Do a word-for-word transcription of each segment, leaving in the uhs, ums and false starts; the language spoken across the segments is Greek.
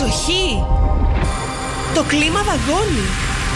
Προσοχή! Το κλίμα δαγκώνει.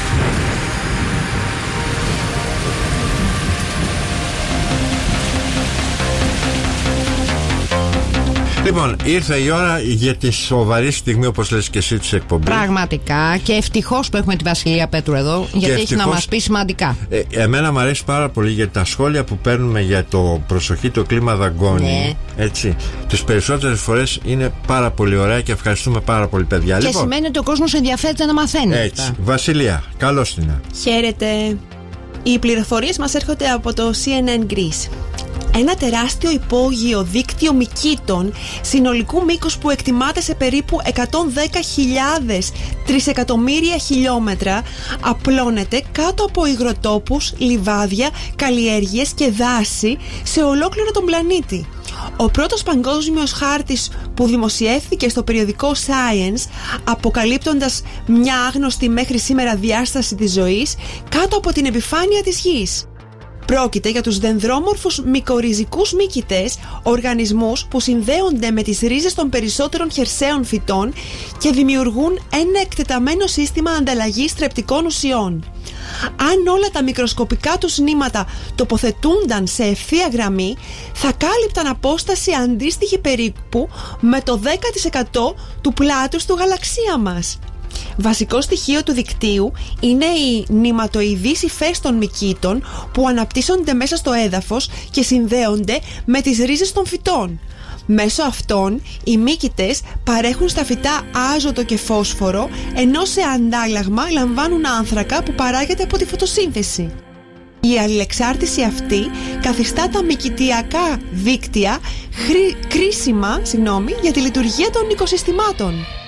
Λοιπόν, ήρθε η ώρα για τη σοβαρή στιγμή, όπως λες και εσύ, της εκπομπής. Πραγματικά. Και ευτυχώς που έχουμε τη Βασιλεία Πέτρου εδώ, γιατί ευτυχώς, έχει να μας πει σημαντικά. Ε, εμένα μου αρέσει πάρα πολύ για τα σχόλια που παίρνουμε για το προσοχή, το κλίμα δαγκώνει. Ναι. Έτσι. Τις περισσότερες φορές είναι πάρα πολύ ωραία και ευχαριστούμε πάρα πολύ, παιδιά. Και λοιπόν, σημαίνει ότι ο κόσμος ενδιαφέρεται να μαθαίνει. Έτσι. Αυτά. Βασιλεία, καλώς την. Χαίρετε. Οι πληροφορίες μας έρχονται από το σι εν εν Greece. Ένα τεράστιο υπόγειο δίκτυο μικήτων συνολικού μήκους που εκτιμάται σε περίπου εκατόν δέκα χιλιάδες τρισεκατομμύρια χιλιόμετρα απλώνεται κάτω από υγροτόπους, λιβάδια, καλλιέργειες και δάση σε ολόκληρο τον πλανήτη. Ο πρώτος παγκόσμιος χάρτης που δημοσιεύθηκε στο περιοδικό Science, αποκαλύπτοντας μια άγνωστη μέχρι σήμερα διάσταση της ζωής κάτω από την επιφάνεια της Γης. Πρόκειται για τους δενδρόμορφους μικοριζικούς μύκητες, οργανισμούς που συνδέονται με τις ρίζες των περισσότερων χερσαίων φυτών και δημιουργούν ένα εκτεταμένο σύστημα ανταλλαγής θρεπτικών ουσιών. Αν όλα τα μικροσκοπικά τους νήματα τοποθετούνταν σε ευθεία γραμμή, θα κάλυπταν απόσταση αντίστοιχη περίπου με το δέκα τοις εκατό του πλάτους του γαλαξία μας. Βασικό στοιχείο του δικτύου είναι οι νηματοειδείς υφές των μικήτων που αναπτύσσονται μέσα στο έδαφος και συνδέονται με τις ρίζες των φυτών. Μέσω αυτών οι μύκητες παρέχουν στα φυτά άζωτο και φόσφορο, ενώ σε αντάλλαγμα λαμβάνουν άνθρακα που παράγεται από τη φωτοσύνθεση. Η αλληλεξάρτηση αυτή καθιστά τα μυκητιακά δίκτυα χρή, κρίσιμα συγγνώμη, για τη λειτουργία των οικοσυστημάτων.